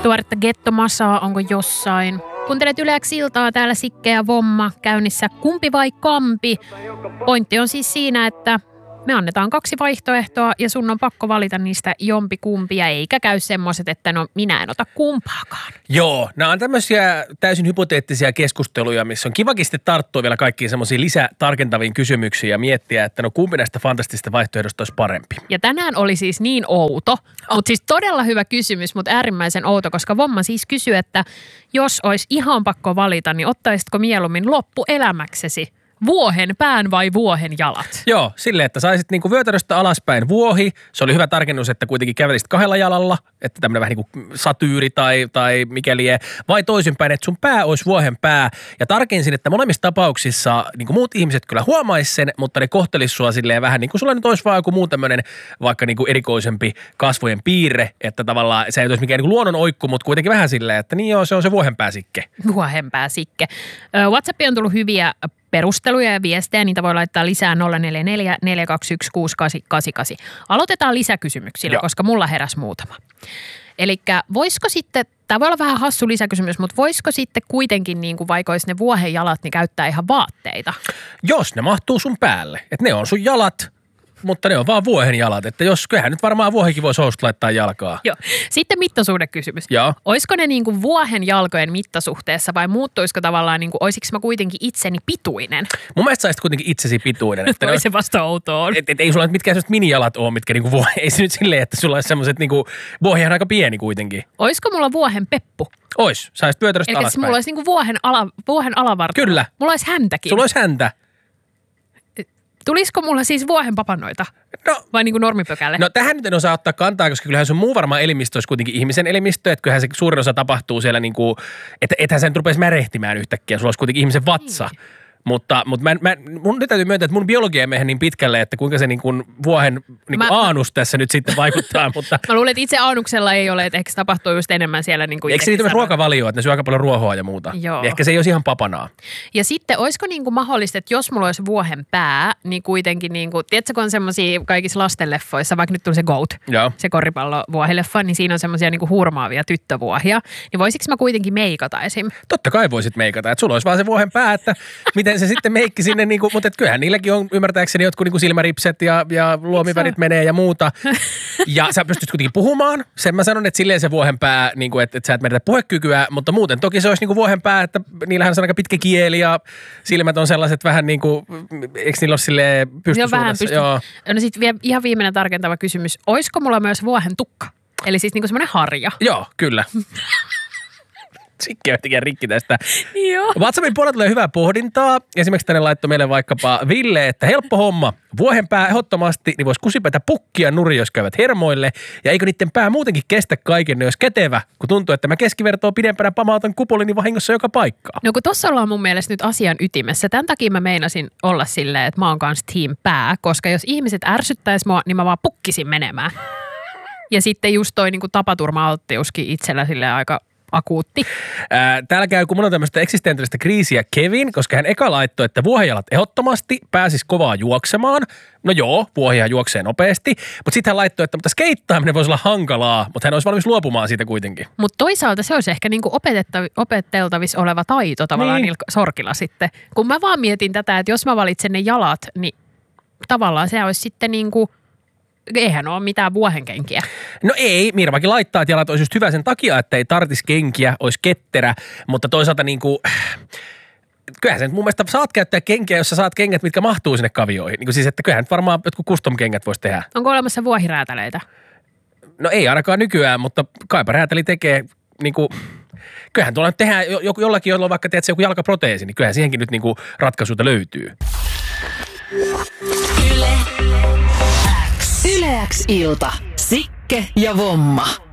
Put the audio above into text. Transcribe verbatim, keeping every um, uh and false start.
Tuoretta gettomasaa onko jossain? Kuuntelet Yle X iltaa, täällä Sikke ja Vomma käynnissä kumpi vai kampi. Pointti on siis siinä, että me annetaan kaksi vaihtoehtoa ja sun on pakko valita niistä jompi kumpia, eikä käy semmoiset, että no minä en ota kumpaakaan. Joo, nämä on tämmöisiä täysin hypoteettisia keskusteluja, missä on kivakin sitten tarttua vielä kaikkiin semmoisiin lisätarkentaviin kysymyksiin ja miettiä, että no kumpi näistä fantastisista vaihtoehdosta olisi parempi. Ja tänään oli siis niin outo, oh. mutta siis todella hyvä kysymys, mutta äärimmäisen outo, koska Vomma siis kysyi, että jos olisi ihan pakko valita, niin ottaisitko mieluummin loppuelämäksesi vuohen pään vai vuohen jalat? Joo, silleen, että saisit niinku vyötäröstä alaspäin vuohi. Se oli hyvä tarkennus, että kuitenkin kävelisit kahdella jalalla, että tämmöinen vähän niin kuin satyyri tai, tai mikäli. Vai toisinpäin, että sun pää olisi vuohen pää. Ja tarkensin, että molemmissa tapauksissa niin kuin muut ihmiset kyllä huomaisi sen, mutta ne kohtelisi sua silleen vähän niin kuin sulla nyt olisi vaan joku muu tämmöinen vaikka niin kuin erikoisempi kasvojen piirre, että tavallaan se ei olisi mikään niin kuin luonnon oikku, mutta kuitenkin vähän silleen, että niin joo, se on se vuohenpääsikke. Vuohenpääsikke. WhatsAppiin on tullut hyviä perusteluja ja viestejä, niitä voi laittaa lisää nolla neljä neljä neljä kaksi yksi kuusi kahdeksan kahdeksan kahdeksan. Aloitetaan lisäkysymyksillä, Joo. koska mulla heräsi muutama. Elikkä voisiko sitten, tämä voi olla vähän hassu lisäkysymys, mutta voisiko sitten kuitenkin, niin kuin vaikka olisi ne vuohen jalat, niin käyttää ihan vaatteita? Jos ne mahtuu sun päälle, että ne on sun jalat, mutta ne on vaan vuohen jalat, että jos kyllähän nyt varmaan vuohikin voisi housusta laittaa jalkaa. Joo. Sitten mittasuhdekysymys. Joo. Olisiko ne niin kuin vuohen jalkojen mittasuhteessa vai muuttuisiko tavallaan, niin kuin, olisiko mä kuitenkin itseni pituinen? Mun mielestä saisit kuitenkin itsesi pituinen. Että Toi se vasta outoa on. Et, et, ei sulla nyt mitkään sellaiset minijalat ole, mitkä niinku vuohe, ei se nyt silleen, että sulla olisi semmoiset niinku, vuohihan aika pieni kuitenkin. Olisiko mulla vuohen peppu? Ois, saisit vyötäröstä Eli alaspäin. mulla olisi niinku vuohen, ala, vuohen alavartalo. Kyllä. Mulla olisi häntäkin. Sulla olisi häntä. Tulisiko mulla siis vuohen papanoita? No, vai niin kuin normipökälle? No tähän nyt en osaa ottaa kantaa, koska kyllähän sun muu varmaan elimistö olisi kuitenkin ihmisen elimistö, että kyllähän se suurin osa tapahtuu siellä niin kuin, että ethän sä nyt rupeisi märehtimään yhtäkkiä, sulla olisi kuitenkin ihmisen vatsa. Niin. Mutta, mutta mä, mä, mun nyt täytyy myöntää, että mun biologia ei mene niin pitkälle, että kuinka se niin kuin vuohen niin kuin mä, aanus tässä nyt sitten vaikuttaa. Mutta mä luulen, että itse aanuksella ei ole, että ehkä se tapahtuu just enemmän siellä. Niin kuin eikö se niitä myös ruokavalioa, että ne syö aika paljon ruohoa ja muuta? Joo. Ja ehkä se ei olisi ihan papanaa. Ja sitten olisiko niin kuin mahdollista, että jos mulla olisi vuohen pää, niin kuitenkin, niin kuin, tiedätkö kun on semmoisia kaikissa lastenleffoissa, vaikka nyt tuli se Goat, Joo. se koripallovuohileffa, niin siinä on semmoisia niin kuin hurmaavia tyttövuohia. Niin voisiko mä kuitenkin meikata esim? Totta kai voisit meikata, että sulla olisi vaan se vuohen pää, että miten se sitten meikki sinne, niin kuin, mutta et kyllähän niilläkin on ymmärtääkseni jotkut niin kuin silmäripset ja, ja luomivärit menee ja muuta. Ja sä pystyt kuitenkin puhumaan. Sen mä sanon, että silleen se vuohenpää, niin kuin, että, että sä et menetä puhekykyä, mutta muuten toki se olisi niin kuin vuohenpää, että niillähän on aika pitkä kieli ja silmät on sellaiset vähän niin kuin, eikö niillä ole silleen pystysuunnassa? Vähän pysty. Joo. No sitten vielä ihan viimeinen tarkentava kysymys. Olisiko mulla myös vuohen tukka? Eli siis niin kuin semmoinen harja. Joo, kyllä. Sikke jotenkin rikki tästä. Joo. WhatsAppin puolella tulee hyvää pohdintaa. Esimerkiksi tänne laittoi meille vaikkapa Ville, että helppo homma. Vuohen pää ehdottomasti, niin voisi kusipäitä pukkia nuri, jos käyvät hermoille. Ja eikö niiden pää muutenkin kestä kaiken, ne olisi kätevä, kun tuntuu, että mä keskivertoa pidempänä pamautan kupolini vahingossa joka paikkaa. No kun tossa ollaan mun mielestä nyt asian ytimessä. Tämän takia mä meinasin olla silleen, että mä oon kanssa team pää, koska jos ihmiset ärsyttäis mua, niin mä vaan pukkisin menemään. Ja sitten just toi niin kuin tapaturma-alttiuskin itsellä silleen aika akuutti. Ää, täällä käy, kun mun on tämmöistä eksistentiaalista kriisiä Kevin, koska hän eka laittoi, että vuohenjalat ehdottomasti pääsisi kovaa juoksemaan. No joo, vuohia juoksee nopeasti, mutta sitten hän laittoi, että mutta skeittaaminen voisi olla hankalaa, mutta hän olisi valmis luopumaan siitä kuitenkin. Mutta toisaalta se olisi ehkä niinku opeteltavissa oleva taito tavallaan niin. Niillä sorkilla sitten. Kun mä vaan mietin tätä, että jos mä valitsen ne jalat, niin tavallaan se olisi sitten niinku eihän ole mitään vuohenkenkiä. No ei, Mirvakin laittaa, että jalat olisi just hyvä sen takia, että ei tarvitsisi kenkiä, olisi ketterä, mutta toisaalta niin kuin, kyllähän sen mun mielestä saat käyttää kenkiä, jos sä saat kengät, mitkä mahtuu sinne kavioihin. Niin kuin siis, että kyllähän varmaan jotkut custom-kengät voisi tehdä. Onko olemassa vuohiräätäleitä? No ei ainakaan nykyään, mutta kaipa räätäli tekee niin kuin, kyllähän tuolla nyt tehdään joku, jollakin, jolla on vaikka teet se joku jalkaproteesi, niin kyllähän siihenkin nyt niin kuin ratkaisuita löytyy. Yle X ilta. Sikke ja Vomma.